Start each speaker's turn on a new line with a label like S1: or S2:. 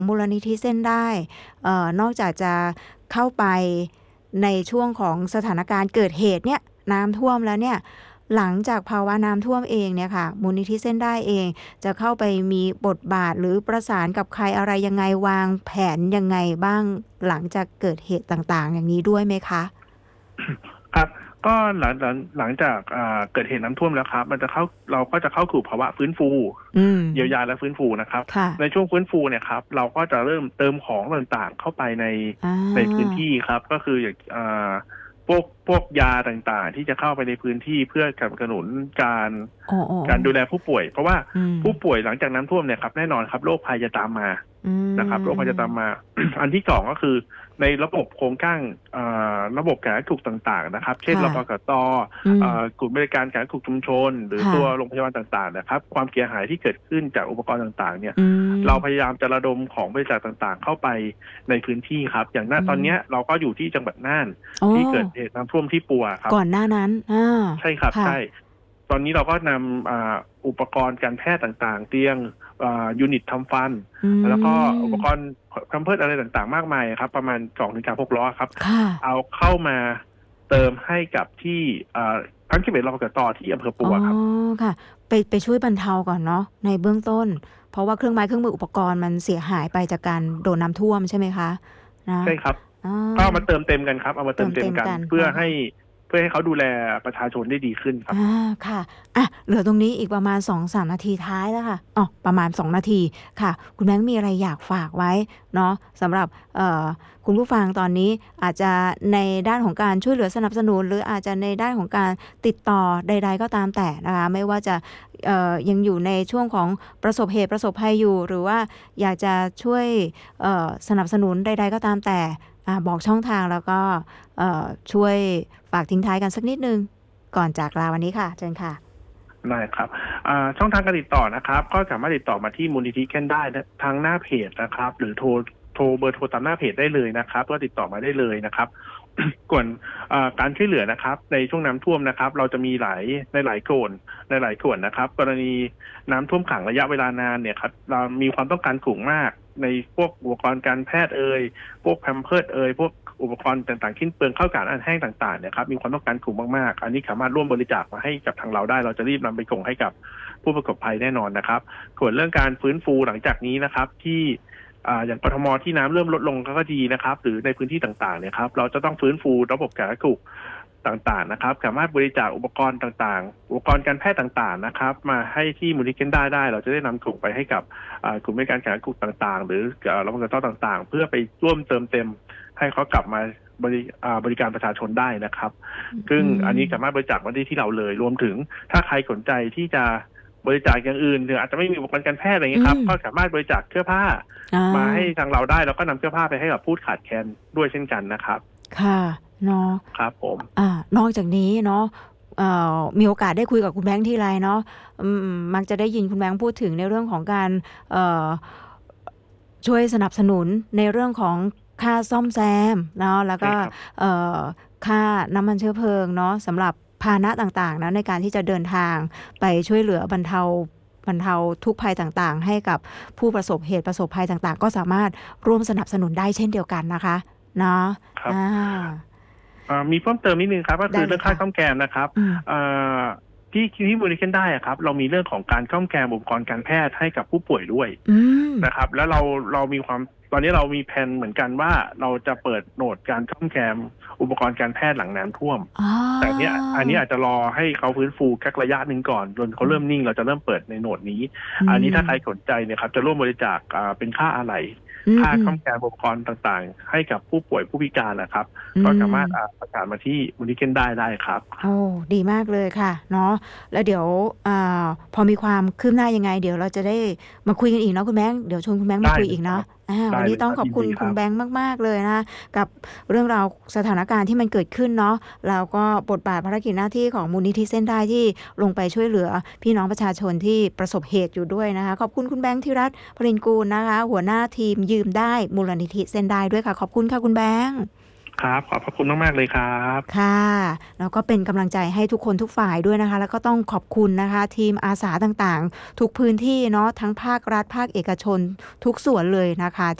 S1: มูลนิธิเส้นได้นอกจากจะเข้าไปในช่วงของสถานการณ์เกิดเหตุเนี่ยน้ำท่วมแล้วเนี่ยหลังจากภาวะน้ำท่วมเองเนี่ยค่ะมูลนิธิเส้นได้เองจะเข้าไปมีบทบาทหรือประสานกับใครอะไรยังไงวางแผนยังไงบ้างหลังจากเกิดเหตุต่างๆอย่างนี้ด้วยไหมคะ
S2: ครับก็หลังจากเกิดเหตุน้ำท่วมแล้วครับเราก็จะเข้าสู่ภาวะฟื้นฟูเยียวยาและฟื้นฟูนะครับในช่วงฟื้นฟูเนี่ยครับเราก็จะเริ่มเติมของต่างๆเข้าไปในพื้นที่ครับก็คืออย่างพวกยาต่างๆที่จะเข้าไปในพื้นที่เพื่อสนับสนุนการดูแลผู้ป่วยเพราะว่าผู้ป่วยหลังจากน้ำท่วมเนี่ยครับแน่นอนครับโรคภัยจะตามมานะครับโรคภัยจะตามมา อันที่สองก็คือในระบบโครงสร้างระบบการถูกต่างๆนะครับเช่นรพสตกลุ่มบริการการถูกชุมชนหรือตัวโรงพยาบาลต่างๆนะครับความเสียหายที่เกิดขึ้นจากอุปกรณ์ต่างๆเนี่ยเราพยายามจะระดมของบริษัทต่างๆเข้าไปในพื้นที่ครับอย่างตอนนี้เราก็อยู่ที่จังหวัดน่านที่เกิดเหตุน้ำท่วมที่ปัวครับ
S1: ก่อนหน้านั้น
S2: ใช่ครับใช่ตอนนี้เราก็นำอุปกรณ์การแพทย์ต่างๆเตียงยูนิตทำฟันแล้วก็อุปกรณ์แพมเพิร์สอะไรต่างๆมากมายครับประมาณ 2-3 ล้อครับเอาเข้ามาเติมให้กับที่ทั้ง11 รพสตที่อำเภอปัวครับ
S1: ค่ะไปช่วยบรรเทาก่อนเนาะในเบื้องต้นเพราะว่าเครื่องไม้เครื่องมืออุปกรณ์มันเสียหายไปจากการโดนน้ำท่วมใช่ไหมคะ
S2: ใช่ครับก็เอามาเติมเต็มกันครับเอามาเติมเต็มกันเพื่อให้เขาดูแลประชาชนได้ดีขึ้นครับ
S1: ค่ะเหลือตรงนี้อีกประมาณ 2-3 นาทีท้ายแล้วค่ะประมาณ2นาทีค่ะคุณแบงค์มีอะไรอยากฝากไว้เนาะสำหรับคุณผู้ฟังตอนนี้อาจจะในด้านของการช่วยเหลือสนับสนุนหรืออาจจะในด้านของการติดต่อใดๆก็ตามแต่นะคะไม่ว่าจะยังอยู่ในช่วงของประสบเหตุประสบภัยอยู่หรือว่าอยากจะช่วยสนับสนุนใดๆก็ตามแต่บอกช่องทางแล้วก็ช่วยฝากทิ้งท้ายกันสักนิดนึงก่อนจากลาวันนี้ค่ะเชิญค่ะ
S2: ได้ครับช่องทางการติดต่อนะครับก็สามารถติดต่อมาที่มูลนิธิแก้นได้ทางหน้าเพจนะครับหรือโทรเบอร์โทรตามหน้าเพจได้เลยนะครับก็ติดต่อมาได้เลยนะครับ ก่วนการช่วยเหลือนะครับในช่วงน้ำท่วมนะครับเราจะมีหลายส่วนนะครับกรณีน้ำท่วมขังระยะเวลานานเนี่ยครับเรามีความต้องการสูงมากในพวกอุปกรณ์การแพทย์พวกแพมเพิร์สพวกอุปกรณ์ต่างๆชิ้นเปลืองข้าวสารอาหารแห้งต่างๆเนี่ยครับมีความต้องการสูงมากๆอันนี้สามารถร่วมบริจาคมาให้กับทางเราได้เราจะรีบนำไปส่งให้กับผู้ประสบภัยแน่นอนนะครับส่วนเรื่องการฟื้นฟูหลังจากนี้นะครับที่อย่างกทมที่น้ำเริ่มลดลงก็ดีนะครับหรือในพื้นที่ต่างๆเนี่ยครับเราจะต้องฟื้นฟูระบบสาธารณสุขต่างๆนะครับสามารถบริจาคอุปกรณ์ต่างๆอุปกรณ์การแพทย์ต่างๆนะครับมาให้ที่มูลนิธิได้เราจะได้นำส่งไปให้กับกลุ่มบริการสาธารณสุขต่างๆหรือระบบสาธารณสุขต่างๆเพื่อไปร่วมเติมเต็มให้เขากลับมาบริการประชาชนได้นะครับซึ่งอันนี้สามารถบริจาคมาได้ที่เราเลยรวมถึงถ้าใครสนใจที่จะบริจาคอย่างอื่นหรืออาจจะไม่มีอุปกรณ์การแพทย์อะไรอย่างนี้ครับก็สามารถบริจาคเสื้อผ้ามาให้ทางเราได้แล้วก็นำเสื้อผ้าไปให้กับผู้ขาดแคลนด้วยเช่นกันนะครับ
S1: ค่ะเนาะ
S2: ครับผม
S1: นอกจากนี้เนาะมีโอกาสได้คุยกับคุณแบงค์ทีไรเนาะมักจะได้ยินคุณแบงค์พูดถึงในเรื่องของการช่วยสนับสนุนในเรื่องของค่าซ่อมแซมเนาะแล้วก็ค่าน้ำมันเชื้อเพลิงเนาะสำหรับพาหนะต่างๆนะในการที่จะเดินทางไปช่วยเหลือบรรเทาทุกภัยต่างๆให้กับผู้ประสบเหตุประสบภัยต่างๆก็สามารถร่วมสนับสนุนได้เช่นเดียวกันนะคะเนาะ
S2: มีเพิ่มเติมนิดนึงครับก็คือเรื่องค่าซ่อมแซมนะครับที่มูลนิธิได้ครับเรามีเรื่องของการซ่อมแซมอุปกรณ์การแพทย์ให้กับผู้ป่วยด้วยนะครับแล้วเรามีความตอนนี้เรามีแผนเหมือนกันว่าเราจะเปิดโหนดการซ่อมแซมอุปกรณ์การแพทย์หลังน้ำท่วมแต่อันนี้อาจจะรอให้เขาฟื้นฟูแค่ระยะหนึ่งก่อนจนเขาเริ่มนิ่งเราจะเริ่มเปิดในโหนดนี้อันนี้ถ้าใครสนใจเนี่ยครับจะร่วมบริจาคเป็นค่าอะไหล่ค่าซ่อมแซมอุปกรณ์ต่างๆให้กับผู้ป่วยผู้พิการนะครับก็สามารถประสานมาที่มูลนิธิได้ครับ
S1: โอ้ดีมากเลยค่ะเนาะแล้วเดี๋ยวพอมีความคืบหน้ายังไงเดี๋ยวเราจะได้มาคุยกันอีกเนาะคุณแบงค์เดี๋ยวชวนคุณแบงค์มาคุยอีกเนาะวันนี้ต้องขอบคุณคุณแบงค์มากๆเลยนะกับเรื่องราวสถานการณ์ที่มันเกิดขึ้นเนาะแล้วก็บทบาทภารกิจหน้าที่ของมูลนิธิเส้นได้ที่ลงไปช่วยเหลือพี่น้องประชาชนที่ประสบเหตุอยู่ด้วยนะคะขอบคุณคุณแบงค์ธีรัตน์พรินกูลนะคะหัวหน้าทีมยืมได้มูลนิธิเส้นได้ด้วยค่ะขอบคุณค่ะคุณแบงค์
S2: ครับขอบพระคุณมากๆเลยครับ
S1: ค่ะแล้วก็เป็นกำลังใจให้ทุกคนทุกฝ่ายด้วยนะคะแล้วก็ต้องขอบคุณนะคะทีมอาสาต่างๆทุกพื้นที่เนาะทั้งภาครัฐภาคเอกชนทุกส่วนเลยนะคะ